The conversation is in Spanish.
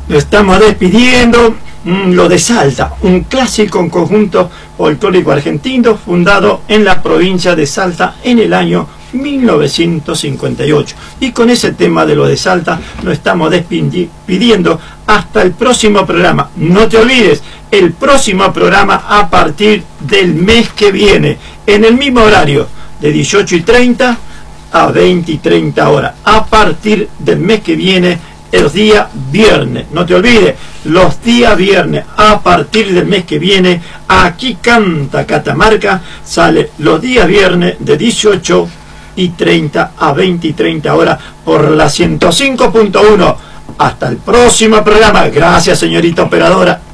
Lo estamos despidiendo. Lo de Salta, un clásico conjunto folclórico argentino fundado en la provincia de Salta en el año 1958. Y con ese tema de lo de Salta nos estamos despidiendo hasta el próximo programa. No te olvides, el próximo programa a partir del mes que viene, en el mismo horario, de 18:30 a 20:30 horas. A partir del mes que viene, los días viernes. No te olvides, los días viernes, a partir del mes que viene, Aquí Canta Catamarca, sale los días viernes de 18:30 a 20:30 horas por la 105.1. Hasta el próximo programa. Gracias, señorita operadora.